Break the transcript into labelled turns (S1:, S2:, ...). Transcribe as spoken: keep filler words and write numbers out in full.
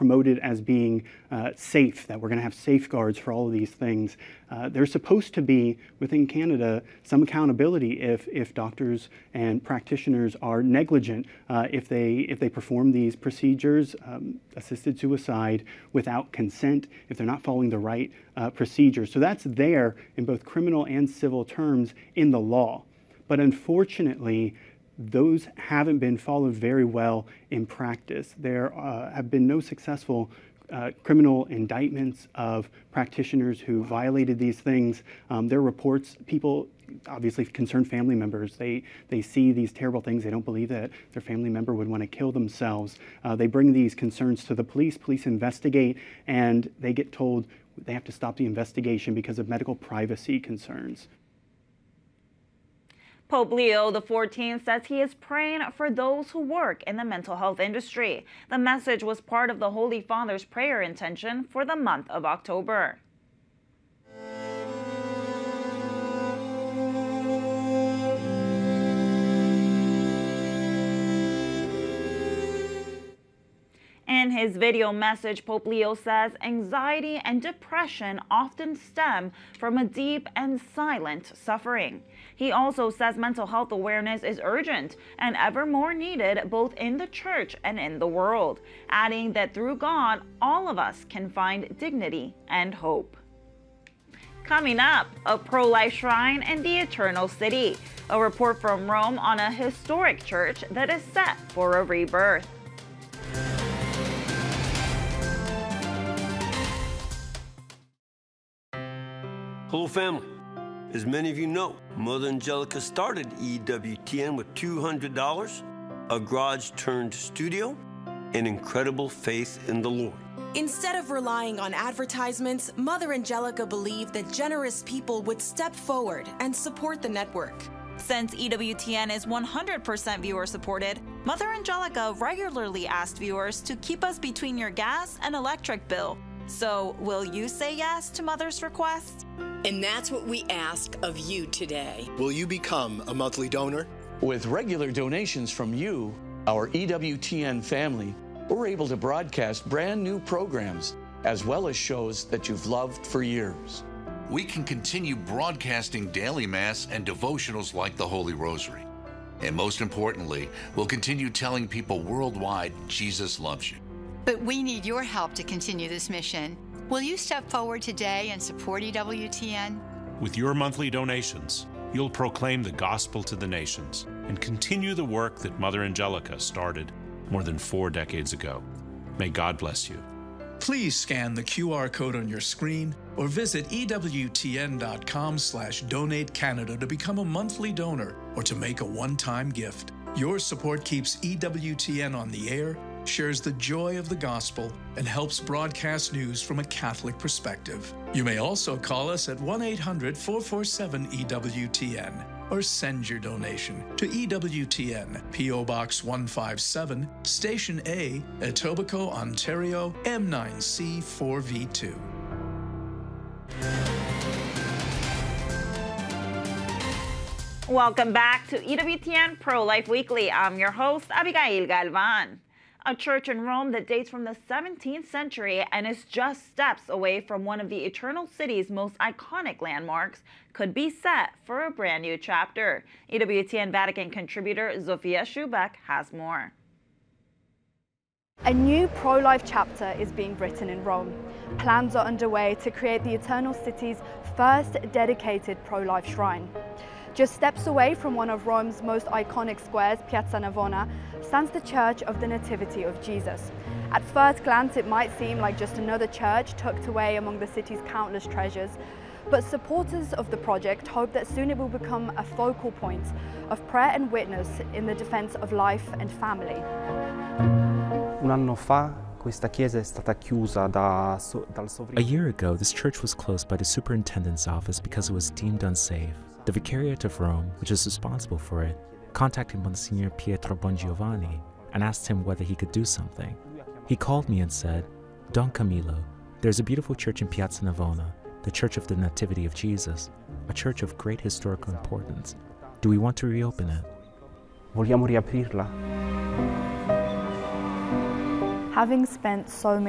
S1: promoted as being uh, safe, that we're going to have safeguards for all of these things. Uh, there's supposed to be, within Canada, some accountability if, if doctors and practitioners are negligent, uh, if they if they perform these procedures, um, assisted suicide, without consent, if they're not following the right uh, procedures. So that's there in both criminal and civil terms in the law. But unfortunately, those haven't been followed very well in practice. There uh, have been no successful uh, criminal indictments of practitioners who violated these things. Um, there are reports, people, obviously concerned family members, they, they see these terrible things. They don't believe that their family member would want to kill themselves. Uh, they bring these concerns to the police. Police investigate, and they get told they have to stop the investigation because of medical privacy concerns.
S2: Pope Leo the fourteenth says he is praying for those who work in the mental health industry. The message was part of the Holy Father's prayer intention for the month of October. In his video message, Pope Leo says anxiety and depression often stem from a deep and silent suffering. He also says mental health awareness is urgent and ever more needed both in the church and in the world, adding that through God, all of us can find dignity and hope. Coming up, a pro-life shrine in the Eternal City, a report from Rome on a historic church that is set for a rebirth.
S3: Hello family. As many of you know, Mother Angelica started E W T N with two hundred dollars, a garage-turned-studio, and incredible faith in the Lord.
S4: Instead of relying on advertisements, Mother Angelica believed that generous people would step forward and support the network.
S2: Since E W T N is one hundred percent viewer-supported, Mother Angelica regularly asked viewers to keep us between your gas and electric bill. So, will you say yes to Mother's request?
S5: And that's what we ask of you today.
S6: Will you become a monthly donor?
S7: With regular donations from you, our E W T N family, we're able to broadcast brand new programs, as well as shows that you've loved for years.
S8: We can continue broadcasting daily Mass and devotionals like the Holy Rosary. And most importantly, we'll continue telling people worldwide Jesus loves you.
S9: But we need your help to continue this mission. Will you step forward today and support E W T N?
S10: With your monthly donations, you'll proclaim the gospel to the nations and continue the work that Mother Angelica started more than four decades ago. May God bless you.
S11: Please scan the Q R code on your screen or visit E W T N dot com slash donate Canada to become a monthly donor or to make a one-time gift. Your support keeps E W T N on the air, shares the joy of the gospel, and helps broadcast news from a Catholic perspective. You may also call us at one eight hundred, four four seven, E W T N or send your donation to E W T N, P O Box one five seven, Station A, Etobicoke, Ontario, M nine C four V two.
S2: Welcome back to E W T N Pro-Life Weekly. I'm your host, Abigail Galvan. A church in Rome that dates from the seventeenth century and is just steps away from one of the Eternal City's most iconic landmarks could be set for a brand new chapter. E W T N Vatican contributor Zofia Schubeck has more.
S12: A new pro-life chapter is being written in Rome. Plans are underway to create the Eternal City's first dedicated pro-life shrine. Just steps away from one of Rome's most iconic squares, Piazza Navona, stands the Church of the Nativity of Jesus. At first glance, it might seem like just another church tucked away among the city's countless treasures, but supporters of the project hope that soon it will become a focal point of prayer and witness in the defense of life and family.
S13: Un anno fa questa chiesa è stata chiusa da, dal sovrino.
S14: A year ago, this church was closed by the superintendent's office because it was deemed unsafe. The Vicariate of Rome, which is responsible for it, contacted Monsignor Pietro Bongiovanni and asked him whether he could do something. He called me and said, Don Camillo, there's a beautiful church in Piazza Navona, the Church of the Nativity of Jesus, a church of great historical importance. Do we want to reopen it?
S13: Vogliamo riaprirla?
S12: Having spent so many